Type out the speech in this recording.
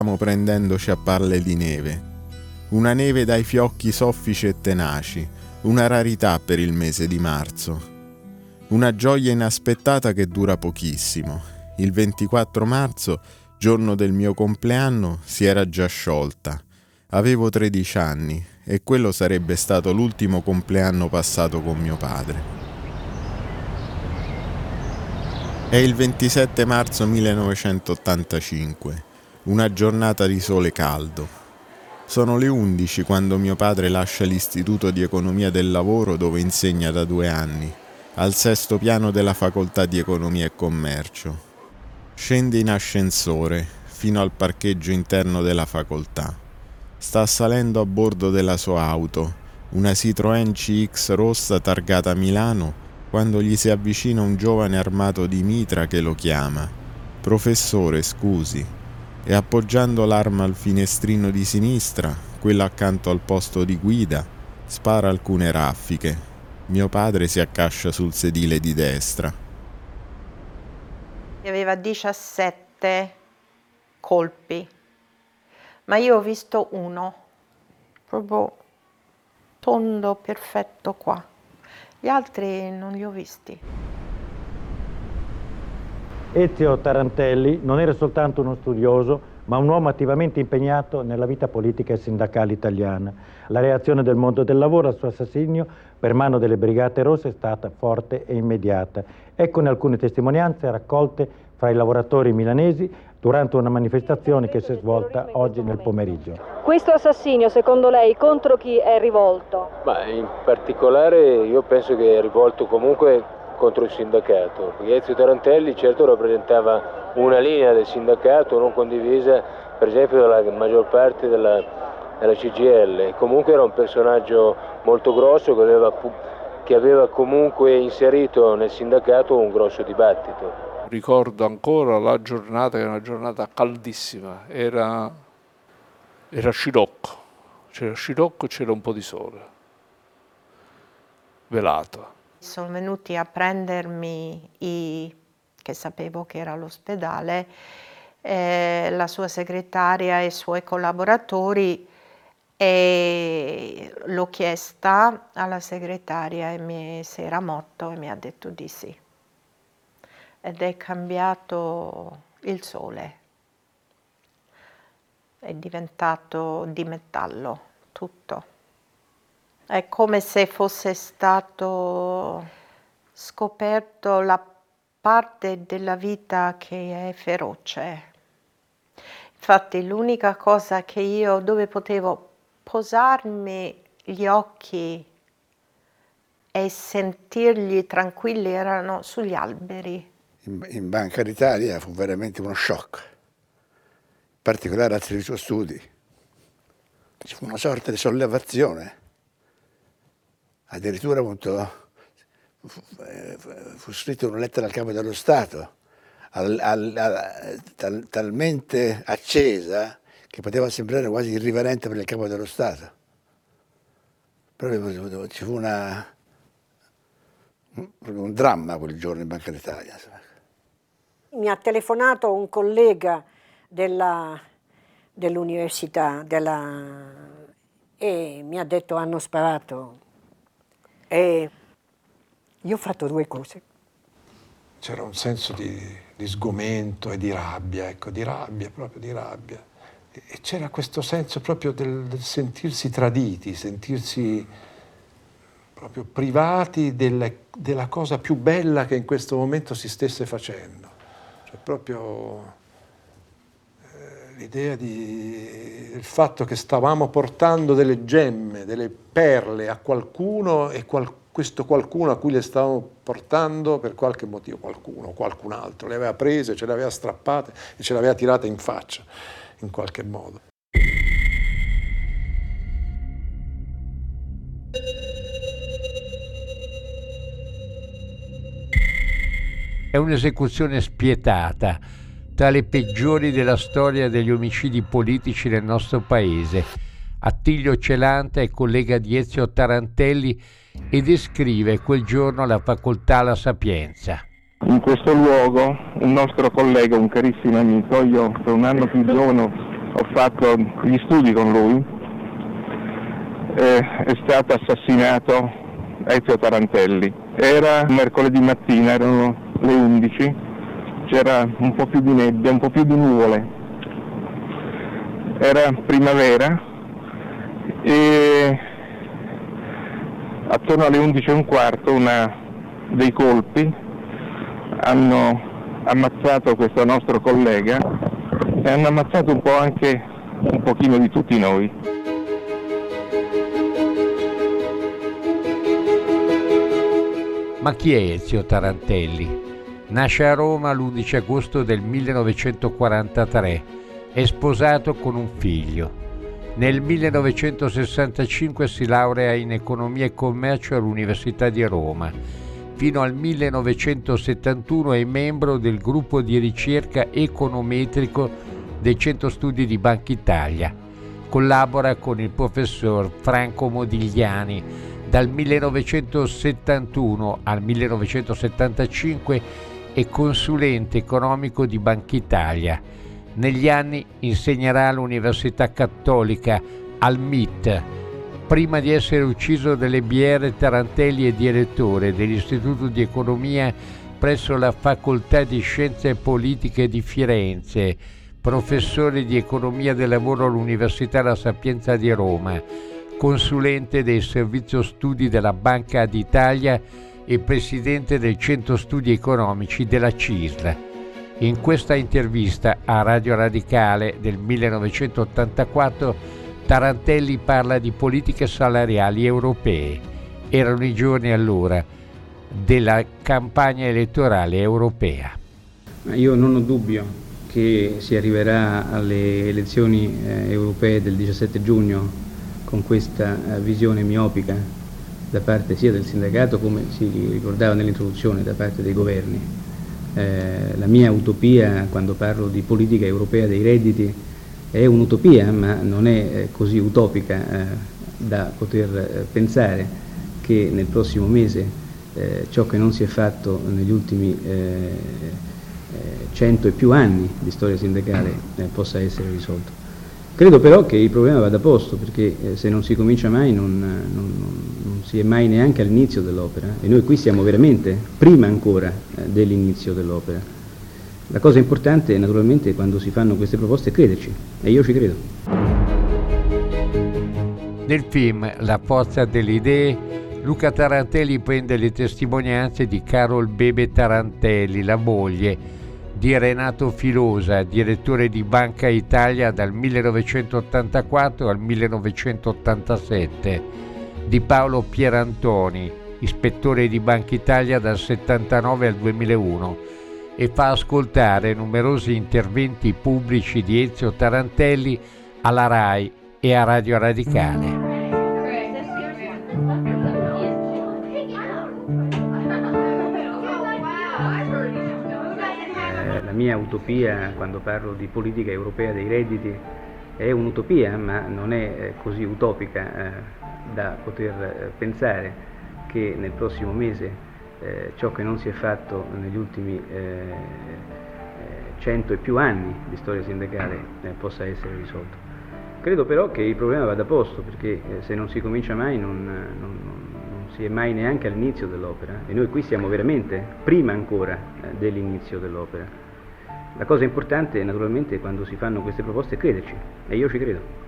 Stiamo prendendoci a palle di neve. Una neve dai fiocchi soffici e tenaci, una rarità per il mese di marzo. Una gioia inaspettata che dura pochissimo. Il 24 marzo, giorno del mio compleanno, si era già sciolta. Avevo 13 anni e quello sarebbe stato l'ultimo compleanno passato con mio padre. È il 27 marzo 1985, una giornata di sole caldo. Sono le 11 quando mio padre lascia l'Istituto di Economia del Lavoro dove insegna da 2 anni, al 6° piano della Facoltà di Economia e Commercio. Scende in ascensore fino al parcheggio interno della facoltà. Sta salendo a bordo della sua auto, una Citroën CX rossa targata Milano, quando gli si avvicina un giovane armato di mitra che lo chiama. «Professore, scusi», e appoggiando l'arma al finestrino di sinistra, quello accanto al posto di guida, spara alcune raffiche. Mio padre si accascia sul sedile di destra. Aveva 17 colpi, ma io ho visto uno, proprio tondo, perfetto qua. Gli altri non li ho visti. Ezio Tarantelli non era soltanto uno studioso, ma un uomo attivamente impegnato nella vita politica e sindacale italiana. La reazione del mondo del lavoro al suo assassinio per mano delle Brigate Rosse è stata forte e immediata. Eccone alcune testimonianze raccolte fra i lavoratori milanesi durante una manifestazione che si è svolta oggi nel pomeriggio. Questo assassinio, secondo lei, contro chi è rivolto? In particolare io penso che è rivolto comunque contro il sindacato, perché Ezio Tarantelli certo rappresentava una linea del sindacato non condivisa per esempio dalla maggior parte della CGIL, comunque era un personaggio molto grosso che aveva comunque inserito nel sindacato un grosso dibattito. Ricordo ancora la giornata, che era una giornata caldissima, era scirocco, c'era scirocco e c'era un po' di sole, velato. Sono venuti a prendermi, che sapevo che era l'ospedale, la sua segretaria e i suoi collaboratori, e l'ho chiesta alla segretaria se era morto e mi ha detto di sì. Ed è cambiato il sole, è diventato di metallo tutto. È come se fosse stato scoperto la parte della vita che è feroce. Infatti l'unica cosa dove potevo posarmi gli occhi e sentirli tranquilli erano sugli alberi. In Banca d'Italia fu veramente uno shock, in particolare al servizio studi. Ci fu una sorta di sollevazione. Addirittura appunto, fu scritta una lettera al Capo dello Stato, talmente accesa che poteva sembrare quasi irriverente per il Capo dello Stato. Però ci fu proprio un dramma quel giorno in Banca d'Italia. Mi ha telefonato un collega dell'università e mi ha detto hanno sparato. E io ho fatto 2 cose. C'era un senso di sgomento e di rabbia, proprio di rabbia. E c'era questo senso proprio del sentirsi traditi, sentirsi proprio privati della cosa più bella che in questo momento si stesse facendo. Cioè proprio l'idea del fatto che stavamo portando delle gemme, delle perle a qualcuno e questo qualcuno a cui le stavamo portando per qualche motivo, qualcuno o qualcun altro le aveva prese, ce le aveva strappate e ce le aveva tirate in faccia in qualche modo. È un'esecuzione spietata, tra le peggiori della storia degli omicidi politici nel nostro paese. Attilio Celanta è collega di Ezio Tarantelli e descrive quel giorno alla facoltà La Sapienza. In questo luogo un nostro collega, un carissimo amico, io per un anno più giovane ho fatto gli studi con lui, è stato assassinato Ezio Tarantelli. Era mercoledì mattina, erano le 11, c'era un po' più di nebbia, un po' più di nuvole, era primavera e attorno alle 11:15 dei colpi hanno ammazzato questo nostro collega e hanno ammazzato un po' anche un pochino di tutti noi. Ma chi è Ezio Tarantelli? Nasce a Roma l'11 agosto del 1943, è sposato con un figlio. Nel 1965 si laurea in economia e commercio all'Università di Roma. Fino al 1971 è membro del gruppo di ricerca econometrico del Centro Studi di Banca Italia. Collabora con il professor Franco Modigliani. Dal 1971 al 1975 è consulente economico di Banca Italia. Negli anni insegnerà all'Università Cattolica, al MIT. Prima di essere ucciso dalle BR, Tarantelli è direttore dell'Istituto di Economia presso la Facoltà di Scienze Politiche di Firenze, professore di Economia del Lavoro all'Università La Sapienza di Roma, consulente del Servizio Studi della Banca d'Italia e presidente del Centro Studi Economici della CISL. In questa intervista a Radio Radicale del 1984 Tarantelli parla di politiche salariali europee. Erano i giorni allora della campagna elettorale europea. Io non ho dubbio che si arriverà alle elezioni europee del 17 giugno con questa visione miopica da parte sia del sindacato, come si ricordava nell'introduzione, da parte dei governi. La mia utopia, quando parlo di politica europea dei redditi, è un'utopia, ma non è così utopica da poter pensare che nel prossimo mese ciò che non si è fatto negli ultimi 100 e più anni di storia sindacale possa essere risolto. Credo però che il problema vada posto, perché se non si comincia mai non si è mai neanche all'inizio dell'opera, e noi qui siamo veramente prima ancora dell'inizio dell'opera. La cosa importante naturalmente quando si fanno queste proposte è crederci, e io ci credo. Nel film La forza delle idee, Luca Tarantelli prende le testimonianze di Carol Bebe Tarantelli, la moglie di Renato Filosa, direttore di Banca Italia dal 1984 al 1987, di Paolo Pierantoni, ispettore di Banca Italia dal 79 al 2001, e fa ascoltare numerosi interventi pubblici di Ezio Tarantelli alla RAI e a Radio Radicale. La mia utopia, quando parlo di politica europea dei redditi, è un'utopia, ma non è così utopica da poter pensare che nel prossimo mese ciò che non si è fatto negli ultimi 100 e più anni di storia sindacale possa essere risolto. Credo però che il problema vada posto, perché se non si comincia mai non si è mai neanche all'inizio dell'opera, e noi qui siamo veramente prima ancora dell'inizio dell'opera. La cosa importante naturalmente quando si fanno queste proposte è crederci, e io ci credo.